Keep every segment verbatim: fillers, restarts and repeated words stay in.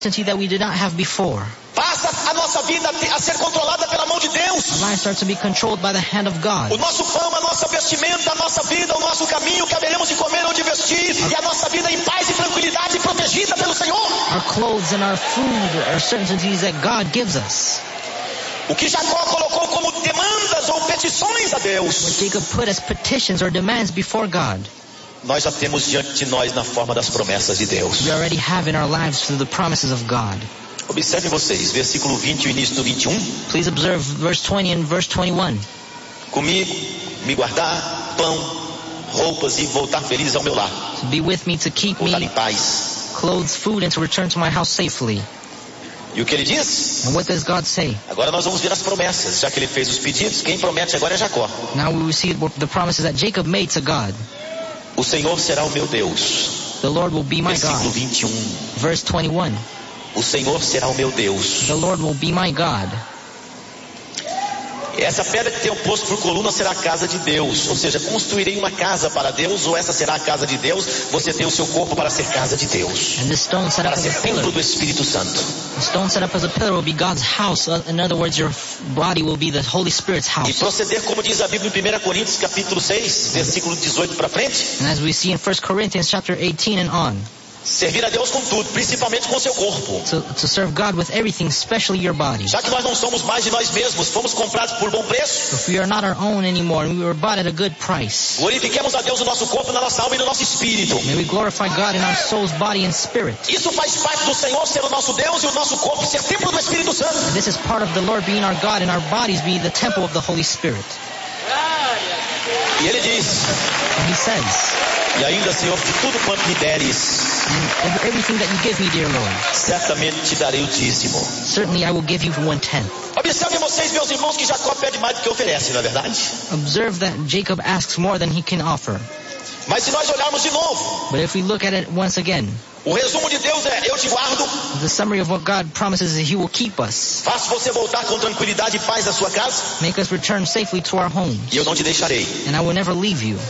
that we did not have before. Passa a nossa vida a ser controlada pela mão de Deus. Our lives start to be controlled by the hand of God. O nosso pão, a nossa vestimenta, a nossa vida, o nosso caminho, que haveremos de comer ou de vestir, e a nossa vida em paz e tranquilidade protegida pelo Senhor. Our clothes and our food are certainties that God gives us. O que Jacó colocou como demandas ou petições a Deus, What Jacob put as petitions or demands before God, nós já temos diante de nós na forma das promessas de Deus. we already have in our lives through the promises of God. Observem vocês, versículo vinte e o início do vinte e um. Please observe verse twenty and verse twenty-one. Comigo, me guardar, pão, roupas e voltar feliz ao meu lar. To be with me, to keep Voltar me, em paz. clothes, food, and to return to my house safely. E o que ele diz? And what does God say? Agora nós vamos ver as promessas, já que ele fez os pedidos. Quem promete agora é Jacó. Now we will see the promises that Jacob made to God. O Senhor será o meu Deus. The Lord will be my Versículo God. vinte e um. Verse twenty-one. O Senhor será o meu Deus. The Lord will be my God. Essa pedra que tem o posto por coluna será a casa de Deus. Ou seja, construirei uma casa para Deus, ou essa será a casa de Deus. Você tem o seu corpo para ser casa de Deus, And this stone set up para as a ser templo pillar. do Espírito Santo. The stone set up as a pillar will be God's house. Uh, In other words, your f- body will be the Holy Spirit's E house. proceder como diz a Bíblia em primeira Coríntios capítulo seis, versículo dezoito para frente. And as we see in First Corinthians chapter eighteen and on, Servir a Deus com tudo, principalmente com seu corpo. to, to serve God with everything, especially your body. Já que nós não somos mais de nós mesmos, fomos comprados por bom preço. If we are not our own anymore, and we were bought at a good price, Glorifiquemos a Deus no nosso corpo, na nossa alma e no nosso espírito. may we glorify God in our soul's body and spirit. Isso faz parte do Senhor ser o nosso Deus e o nosso corpo ser templo do Espírito Santo. And this is part of the Lord being our God and our bodies being the temple of the Holy Spirit. E ele diz: And he says, e ainda, Senhor, de tudo quanto me deres, and of everything that you give me, dear Lord, certamente te darei o dízimo. certainly I will give you one-tenth. Observem vocês, meus irmãos, que Jacó pede mais do que oferece, não é verdade? Observe that Jacob asks more than he can offer. Mas se nós olharmos de novo, But if we look at it once again, o resumo de Deus é: eu te guardo, the summary of what God promises is he will keep us, faço você voltar com tranquilidade e paz à sua casa, make us return safely to our homes, e eu não te deixarei. and I will never leave you.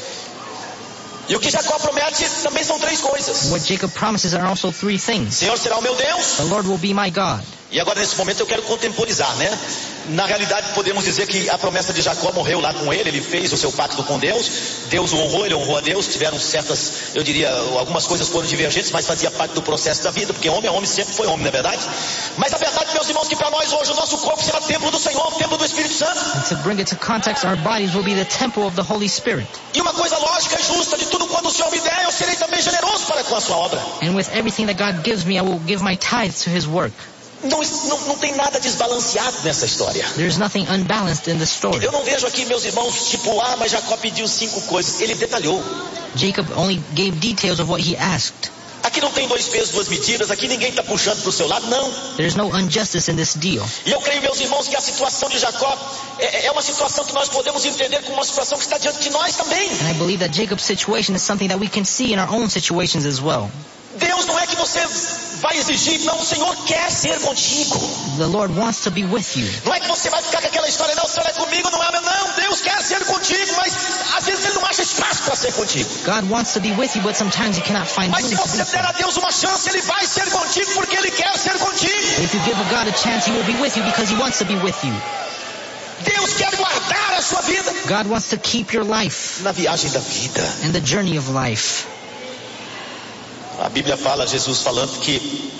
E o que Jacó promete também são três coisas. What Jacob promises are also three O things. Senhor será o meu Deus. The Lord will be my God. E agora nesse momento eu quero contemporizar, né? Na realidade podemos dizer que a promessa de Jacó morreu lá com ele, ele fez o seu pacto com Deus, Deus o honrou, ele honrou a Deus, tiveram certas, eu diria, algumas coisas foram divergentes, mas fazia parte do processo da vida, porque homem é homem, sempre foi homem, não é verdade? Mas a verdade, meus irmãos, que para nós hoje o nosso corpo será templo do Senhor, o templo do Espírito Santo. And to bring it to context, our bodies will be the temple of the Holy Spirit. E uma coisa lógica e justa, de tudo quanto o Senhor me der, eu serei também generoso para com a sua obra. And with everything that God gives me, I will give my tithes to his work. Não, não, não tem nada desbalanceado nessa história. There's nothing unbalanced in this story. Eu não vejo aqui, meus irmãos, tipo, ah, mas Jacó pediu cinco coisas. Ele detalhou. Jacob only gave details of what he asked. Aqui não tem dois pesos, duas medidas. Aqui ninguém está puxando para o seu lado, não. There's no injustice in this deal. E eu creio, meus irmãos, que a situação de Jacó é, é uma situação que nós podemos entender como uma situação que está diante de nós também. And I believe that Jacob's situation is something that we can see in our own situations as well. Deus não é que você vai exigir, não, o Senhor quer ser contigo. The Lord wants to be with you. Não é que você vai ficar com aquela história, não, o Senhor é comigo, não é meu, não, Deus quer ser contigo, mas às vezes Ele não acha espaço para ser contigo. God wants to be with you, but sometimes he cannot find Mas room se to você do der a so. Deus uma chance, Ele vai ser contigo porque Ele quer ser contigo. If you give a God a chance, he will be with you because he wants to be with you. Deus quer guardar a sua vida God wants to keep your life na viagem da vida. and the journey of life. A Bíblia fala, Jesus falando que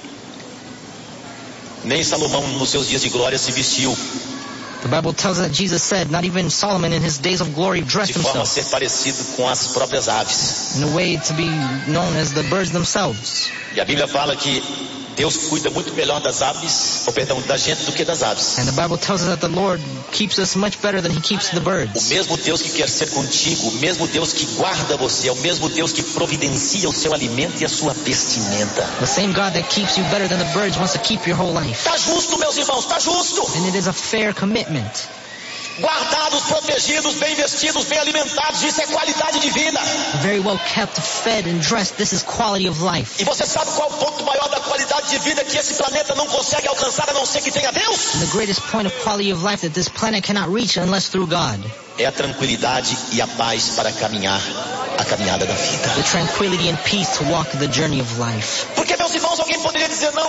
nem Salomão nos seus dias de glória se vestiu The Bible tells us that Jesus said, not even Solomon in his days of glory de dressed forma a himself ser parecido com as próprias aves. in a way to be known as the birds themselves. E a Bíblia fala que Deus cuida muito melhor das aves, ou perdão, da gente do que das aves. And the Bible tells us that the Lord keeps us much better than he keeps the O birds. mesmo Deus que quer ser contigo, o mesmo Deus que guarda você, é o mesmo Deus que providencia o seu alimento e a sua vestimenta. The same God that keeps you better than the birds wants to keep your whole life. Está justo, meus irmãos, está justo. And it is a fair commitment. Guardados, protegidos, bem vestidos, bem alimentados, isso é qualidade de vida. Very well kept, fed, and dressed. This is quality of life. E você sabe qual é o ponto maior da qualidade de vida que esse planeta não consegue alcançar a não ser que tenha Deus? And the greatest point of quality of life that this planet cannot reach unless through God. É a tranquilidade e a paz para caminhar a caminhada da vida. The tranquility and peace to walk the journey of life. Porque, meus irmãos, alguém poderia dizer, não,